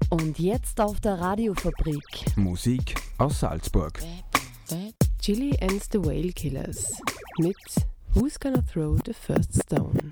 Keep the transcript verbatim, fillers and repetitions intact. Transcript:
Und jetzt auf der Radiofabrik. Musik aus Salzburg. Gilly and the Whale Killers mit Who's Gonna Throw the First Stone?